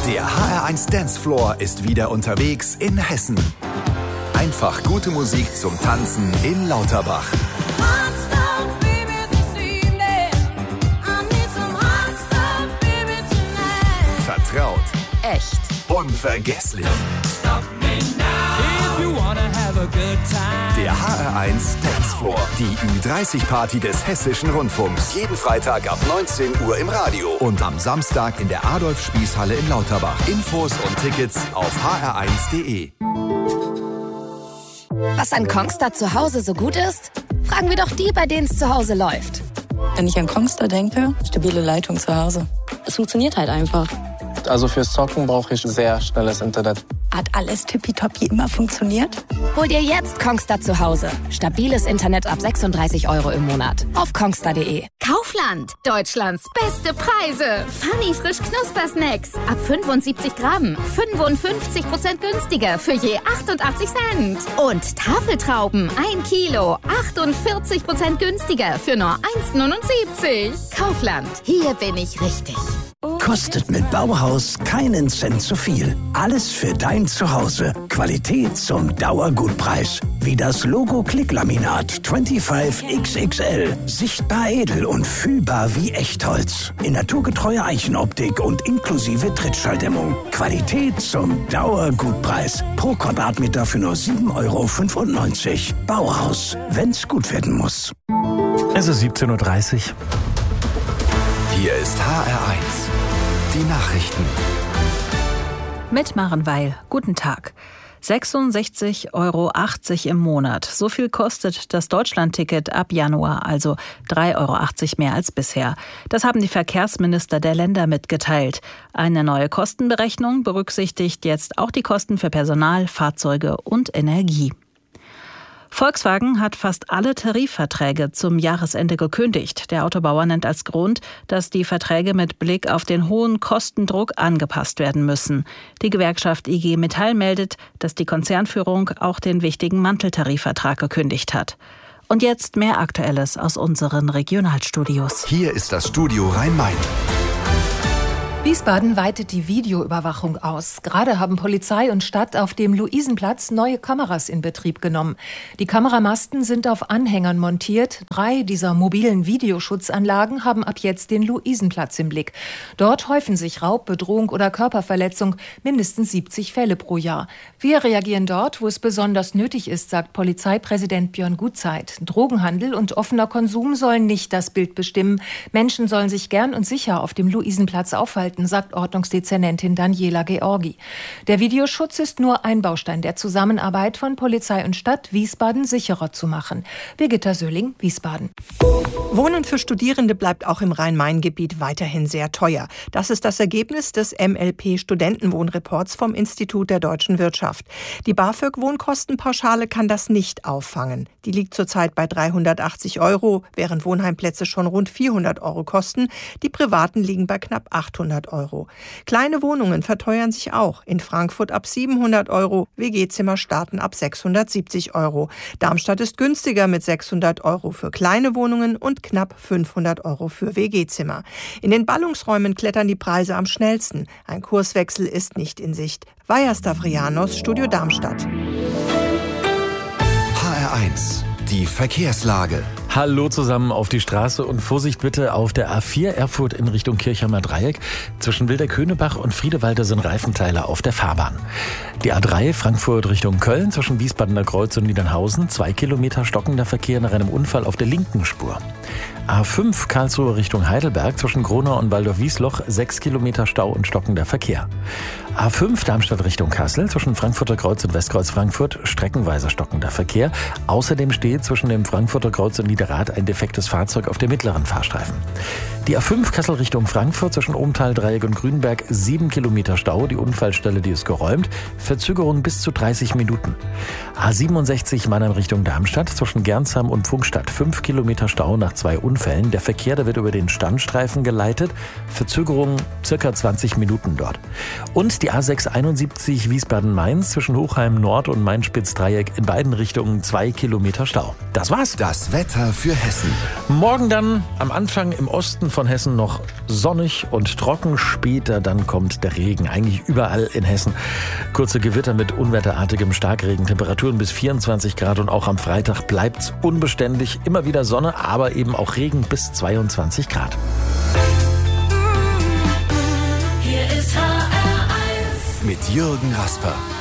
Der HR1 Dancefloor ist wieder unterwegs in Hessen. Einfach gute Musik zum Tanzen in Lauterbach. Vertraut. Echt. Unvergesslich. Der HR1 Dancefloor. Die Ü30-Party des Hessischen Rundfunks. Jeden Freitag ab 19 Uhr im Radio. Und am Samstag in der Adolf-Spieß-Halle in Lauterbach. Infos und Tickets auf hr1.de. Was an Kongstar zu Hause so gut ist? Fragen wir doch die, bei denen es zu Hause läuft. Wenn ich an Kongstar denke, stabile Leitung zu Hause. Es funktioniert halt einfach. Also fürs Zocken brauche ich sehr schnelles Internet. Hat alles tippitoppi immer funktioniert? Hol dir jetzt Kongstar zu Hause. Stabiles Internet ab 36 € im Monat. Auf kongstar.de. Kaufland. Deutschlands beste Preise. Funny frisch Knuspersnacks. Ab 75 Gramm. 55% günstiger für je 88 Cent. Und Tafeltrauben. 1 Kilo. 48% günstiger für nur 1,79. Kaufland. Hier bin ich richtig. Kostet mit Bauhaus keinen Cent zu viel. Alles für dein Zuhause. Qualität zum Dauergutpreis. Wie das Logo Klicklaminat 25XXL. Sichtbar edel und fühlbar wie Echtholz. In naturgetreuer Eichenoptik und inklusive Trittschalldämmung. Qualität zum Dauergutpreis. Pro Quadratmeter für nur 7,95 €. Bauhaus. Wenn's gut werden muss. Es ist 17:30 Uhr. Hier ist HR1. Die Nachrichten. Mit Maren Weil. Guten Tag. 66,80 € im Monat. So viel kostet das Deutschlandticket ab Januar, also 3,80 € mehr als bisher. Das haben die Verkehrsminister der Länder mitgeteilt. Eine neue Kostenberechnung berücksichtigt jetzt auch die Kosten für Personal, Fahrzeuge und Energie. Volkswagen hat fast alle Tarifverträge zum Jahresende gekündigt. Der Autobauer nennt als Grund, dass die Verträge mit Blick auf den hohen Kostendruck angepasst werden müssen. Die Gewerkschaft IG Metall meldet, dass die Konzernführung auch den wichtigen Manteltarifvertrag gekündigt hat. Und jetzt mehr Aktuelles aus unseren Regionalstudios. Hier ist das Studio Rhein-Main. Wiesbaden weitet die Videoüberwachung aus. Gerade haben Polizei und Stadt auf dem Luisenplatz neue Kameras in Betrieb genommen. Die Kameramasten sind auf Anhängern montiert. 3 dieser mobilen Videoschutzanlagen haben ab jetzt den Luisenplatz im Blick. Dort häufen sich Raub, Bedrohung oder Körperverletzung, mindestens 70 Fälle pro Jahr. Wir reagieren dort, wo es besonders nötig ist, sagt Polizeipräsident Björn Gutzeit. Drogenhandel und offener Konsum sollen nicht das Bild bestimmen. Menschen sollen sich gern und sicher auf dem Luisenplatz aufhalten, sagt Ordnungsdezernentin Daniela Georgi. Der Videoschutz ist nur ein Baustein der Zusammenarbeit von Polizei und Stadt, Wiesbaden sicherer zu machen. Birgitta Söhling, Wiesbaden. Wohnen für Studierende bleibt auch im Rhein-Main-Gebiet weiterhin sehr teuer. Das ist das Ergebnis des MLP-Studentenwohnreports vom Institut der deutschen Wirtschaft. Die BAföG-Wohnkostenpauschale kann das nicht auffangen. Die liegt zurzeit bei 380 €, während Wohnheimplätze schon rund 400 € kosten. Die privaten liegen bei knapp 800 €. Kleine Wohnungen verteuern sich auch. In Frankfurt ab 700 €, WG-Zimmer starten ab 670 €. Darmstadt ist günstiger mit 600 € für kleine Wohnungen und knapp 500 € für WG-Zimmer. In den Ballungsräumen klettern die Preise am schnellsten. Ein Kurswechsel ist nicht in Sicht. Vaja Stavrianos, Studio Darmstadt. HR1. Die Verkehrslage. Hallo zusammen auf die Straße und Vorsicht bitte auf der A4 Erfurt in Richtung Kirchheimer Dreieck. Zwischen Wilderköhnebach und Friedewalde sind Reifenteile auf der Fahrbahn. Die A3 Frankfurt Richtung Köln zwischen Wiesbadener Kreuz und Niedernhausen. 2 Kilometer stockender Verkehr nach einem Unfall auf der linken Spur. A5 Karlsruhe Richtung Heidelberg zwischen Gronau und Waldorf-Wiesloch 6 Kilometer Stau und stockender Verkehr. A5 Darmstadt Richtung Kassel zwischen Frankfurter Kreuz und Westkreuz Frankfurt streckenweise stockender Verkehr. Außerdem steht zwischen dem Frankfurter Kreuz und Niederrad ein defektes Fahrzeug auf dem mittleren Fahrstreifen. Die A5 Kassel Richtung Frankfurt zwischen Ohmtal, Dreieck und Grünberg 7 Kilometer Stau. Die Unfallstelle, die ist geräumt. Verzögerung bis zu 30 Minuten. A67 Mannheim Richtung Darmstadt zwischen Gernsheim und Pfungstadt 5 Kilometer Stau nach 2 Unfällen Unfällen. Der Verkehr, der wird über den Standstreifen geleitet. Verzögerung circa 20 Minuten dort. Und die A671 Wiesbaden-Mainz zwischen Hochheim Nord und Main-Spitz-Dreieck in beiden Richtungen 2 Kilometer Stau. Das war's. Das Wetter für Hessen. Morgen dann am Anfang im Osten von Hessen noch sonnig und trocken. Später dann kommt der Regen. Eigentlich überall in Hessen. Kurze Gewitter mit unwetterartigem Starkregen. Temperaturen bis 24 Grad und auch am Freitag bleibt's unbeständig. Immer wieder Sonne, aber eben auch Regen bis 22 Grad. Hier ist HR1 mit Jürgen Rasper.